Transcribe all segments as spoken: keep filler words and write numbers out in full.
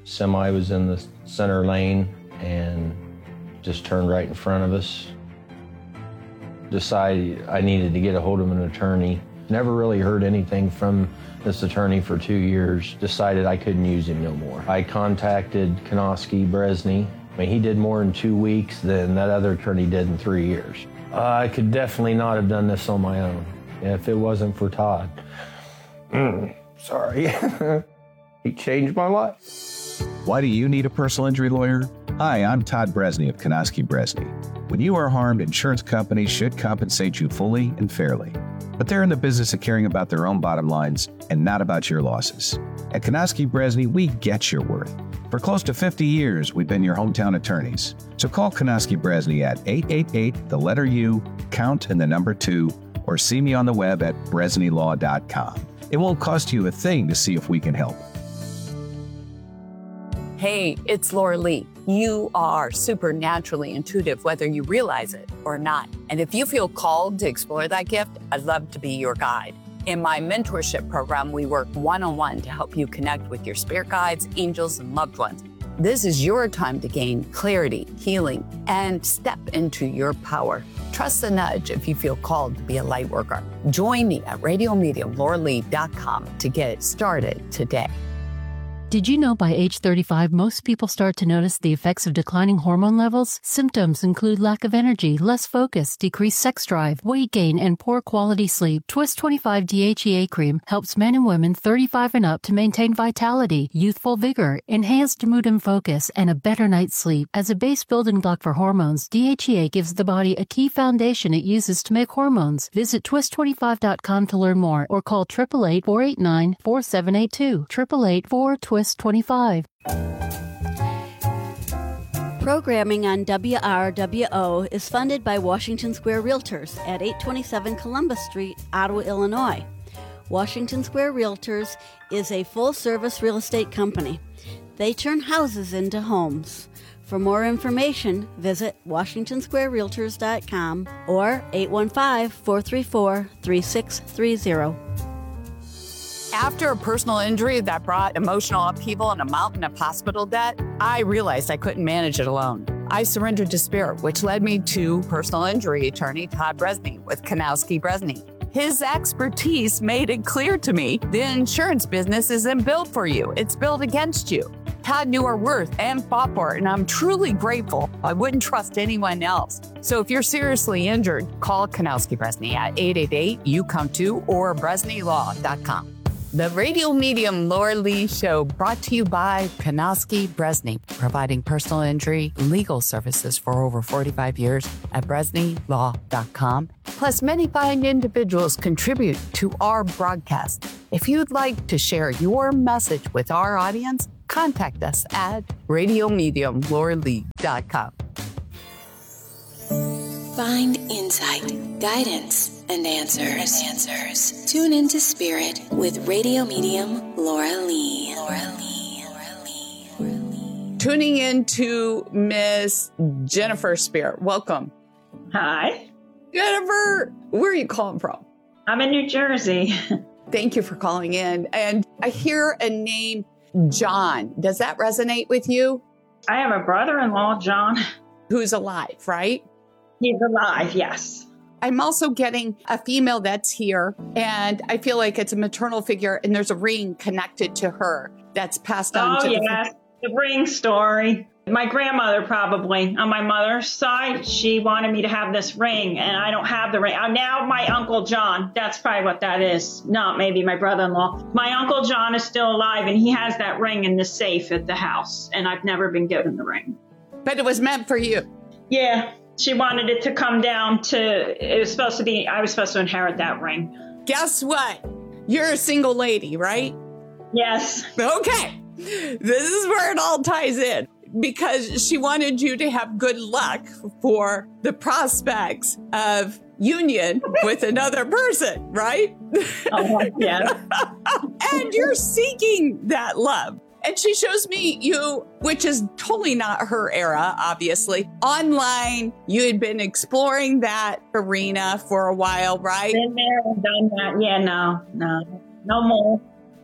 Semi was in the center lane and just turned right in front of us. Decided I needed to get a hold of an attorney. Never really heard anything from this attorney for two years. Decided I couldn't use him no more. I contacted Konoski Bresney. I mean, he did more in two weeks than that other attorney did in three years. Uh, I could definitely not have done this on my own if it wasn't for Todd. Mm, sorry. He changed my life. Why do you need a personal injury lawyer? Hi, I'm Todd Bresney of Konoski Bresney. When you are harmed, insurance companies should compensate you fully and fairly. But they're in the business of caring about their own bottom lines and not about your losses. At Konoski Bresney, we get your worth. For close to fifty years, we've been your hometown attorneys. So call Konoski Bresney at eight eight eight, the letter U, count and the number two, or see me on the web at bresney law dot com. It won't cost you a thing to see if we can help. Hey, it's Laura Lee. You are supernaturally intuitive, whether you realize it or not. And if you feel called to explore that gift, I'd love to be your guide. In my mentorship program, we work one-on-one to help you connect with your spirit guides, angels, and loved ones. This is your time to gain clarity, healing, and step into your power. Trust the nudge if you feel called to be a light worker. Join me at radio medium laura lee dot com to get started today. Did you know by age thirty-five, most people start to notice the effects of declining hormone levels? Symptoms include lack of energy, less focus, decreased sex drive, weight gain, and poor quality sleep. Twist twenty-five D H E A cream helps men and women thirty-five and up to maintain vitality, youthful vigor, enhanced mood and focus, and a better night's sleep. As a base building block for hormones, D H E A gives the body a key foundation it uses to make hormones. Visit twist twenty-five dot com to learn more or call eight eight eight, four eight nine, four seven eight two. eight eight eight, four, twist twenty-five. Programming on W R W O is funded by Washington Square Realtors at eight twenty-seven Columbus Street, Ottawa, Illinois. Washington Square Realtors is a full-service real estate company. They turn houses into homes. For more information, visit washington square realtors dot com or eight one five, four three four, three six three zero. After a personal injury that brought emotional upheaval and a mountain of hospital debt, I realized I couldn't manage it alone. I surrendered to spirit, which led me to personal injury attorney Todd Bresney with Konoski Bresney. His expertise made it clear to me the insurance business isn't built for you. It's built against you. Todd knew our worth and fought for it, and I'm truly grateful. I wouldn't trust anyone else. So if you're seriously injured, call Konoski Bresney at eight eight eight, you come to or bresney law dot com. The Radio Medium Laura Lee Show, brought to you by Konoski Bresney, providing personal injury legal services for over forty-five years at bresney law dot com. Plus, many fine individuals contribute to our broadcast. If you'd like to share your message with our audience, contact us at radio medium laura lee dot com. Find insight, guidance, and answers. answers. Tune into Spirit with Radio Medium Laura Lee. Laura Lee. Laura Lee. Laura Lee. Tuning into Miss Jennifer Spirit. Welcome. Hi. Jennifer, where are you calling from? I'm in New Jersey. Thank you for calling in. And I hear a name, John. Does that resonate with you? I have a brother-in-law, John. Who's alive, right? He's alive, yes. I'm also getting a female that's here, and I feel like it's a maternal figure, and there's a ring connected to her that's passed on oh, to yes. the... the ring story. My grandmother probably, on my mother's side, she wanted me to have this ring, and I don't have the ring. Uh, now my Uncle John, that's probably what that is. Not maybe my brother-in-law. My Uncle John is still alive, and he has that ring in the safe at the house, and I've never been given the ring. But it was meant for you. Yeah. She wanted it to come down to, it was supposed to be, I was supposed to inherit that ring. Guess what? You're a single lady, right? Yes. Okay. This is where it all ties in. Because she wanted you to have good luck for the prospects of union with another person, right? Oh, yes. And you're seeking that love. And she shows me you, which is totally not her era, obviously. Online, you had been exploring that arena for a while, right? Been there and done that. Yeah, no, no, no more.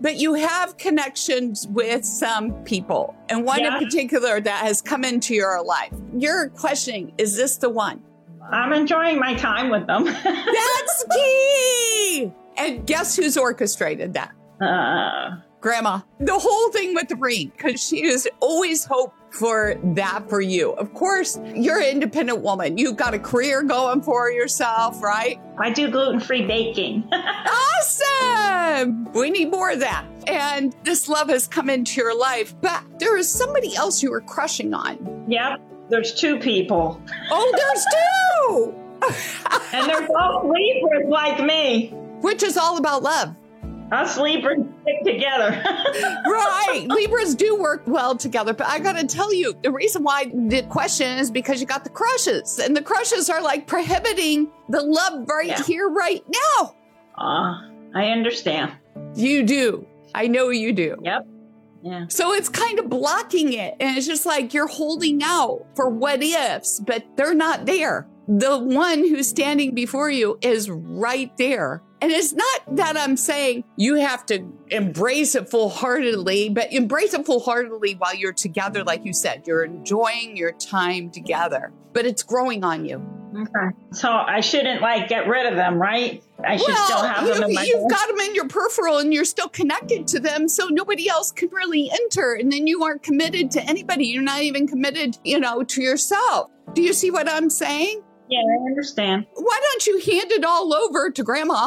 But you have connections with some people, and one Yeah. in particular that has come into your life. You're questioning, is this the one? I'm enjoying my time with them. That's key! And guess who's orchestrated that? uh, Grandma. The whole thing with the ring, because she has always hoped for that for you. Of course, you're an independent woman. You've got a career going for yourself, right? I do gluten-free baking. Awesome! We need more of that. And this love has come into your life, but there is somebody else you were crushing on. Yep, there's two people. Oh, there's two! And they're both Libras like me. Which is all about love. Us Libras stick together. Right. Libras do work well together. But I got to tell you, the reason why the question is because you got the crushes. And the crushes are like prohibiting the love right Yeah. here, right now. Uh, I understand. You do. I know you do. Yep. Yeah. So it's kind of blocking it. And it's just like you're holding out for what ifs, but they're not there. The one who's standing before you is right there. And it's not that I'm saying you have to embrace it full-heartedly, but embrace it full-heartedly while you're together. Like you said, you're enjoying your time together, but it's growing on you. Okay. So I shouldn't like get rid of them, right? I should well, still have them you, in my you've got them in your peripheral and you're still connected to them. So nobody else can really enter. And then you aren't committed to anybody. You're not even committed, you know, to yourself. Do you see what I'm saying? Yeah, I understand. Why don't you hand it all over to Grandma?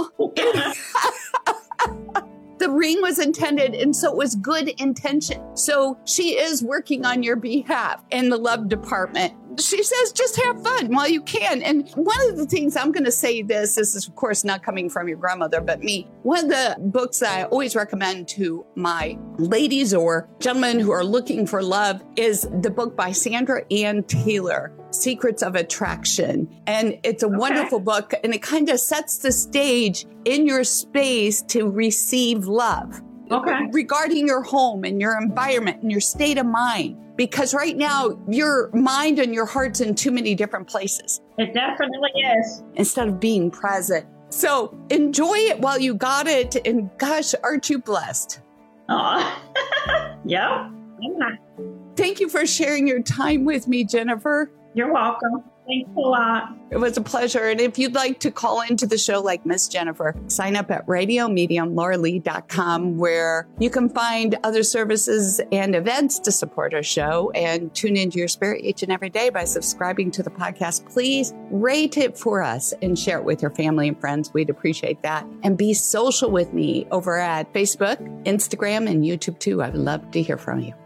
The ring was intended, and so it was good intention. So she is working on your behalf in the love department. She says, just have fun while you can. And one of the things I'm going to say this, this is of course not coming from your grandmother, but me. One of the books that I always recommend to my ladies or gentlemen who are looking for love is the book by Sandra Ann Taylor, Secrets of Attraction. And it's a okay. wonderful book, and it kind of sets the stage in your space to receive love. Okay. Regarding your home and your environment and your state of mind. Because right now, your mind and your heart's in too many different places. It definitely is. Instead of being present. So enjoy it while you got it. And gosh, aren't you blessed? Aw. Yep. Yeah. Thank you for sharing your time with me, Jennifer. You're welcome. Thanks a lot. It was a pleasure. And if you'd like to call into the show like Miss Jennifer, sign up at radio medium laura lee dot com, where you can find other services and events to support our show and tune into your spirit each and every day by subscribing to the podcast. Please rate it for us and share it with your family and friends. We'd appreciate that. And be social with me over at Facebook, Instagram, and YouTube too. I'd love to hear from you.